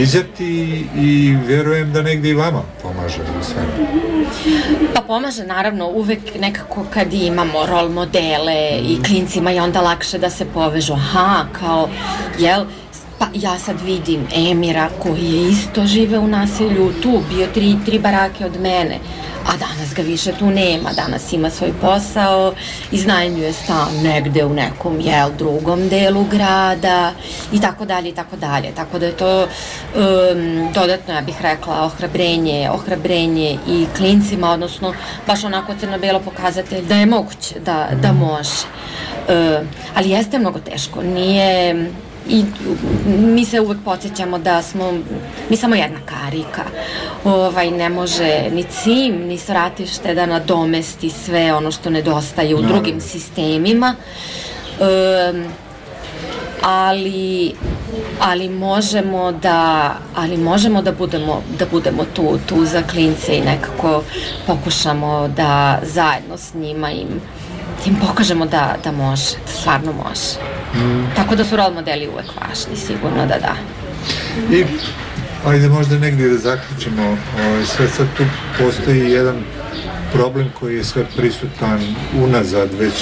sviđati i vjerujem da negdje i vama pomaže u svemu. Pa pomaže naravno uvek nekako kad imamo rol modele i klincima je onda lakše da se povežu. Aha, kao, jel, pa ja sad vidim Emira koji je isto žive u naselju tu, bio tri barake od mene, a danas ga više tu nema, danas ima svoj posao, iznajmljuje stan negde u nekom, drugom delu grada i tako dalje i tako dalje. Tako da je to dodatno, ja bih rekla, ohrabrenje i klincima, odnosno baš onako crno-belo pokazatelj da je moguće, da može. Ali jeste mnogo teško, nije... I mi se uvek podsjećamo da smo mi samo jedna karika, ne može ni CIM ni svratište da nadomesti sve ono što nedostaje u drugim sistemima, ali možemo da budemo tu za klince i nekako pokušamo da zajedno s njima im pokažemo da može, da stvarno može. Tako da su rol modeli uvek važni, sigurno da. I ajde možda negdje da zaključimo, sve sad tu postoji jedan problem koji je sve prisutan unazad već